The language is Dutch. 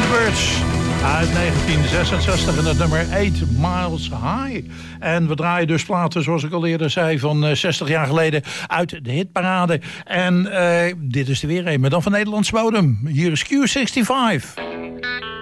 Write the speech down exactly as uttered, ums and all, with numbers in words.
Yardbirds uit negentien zesenzestig en het nummer eight miles High. En we draaien dus platen, zoals ik al eerder zei, van uh, zestig jaar geleden uit de hitparade. En uh, dit is er weer een, maar dan van Nederlands bodem. Hier is Q zesenzestig.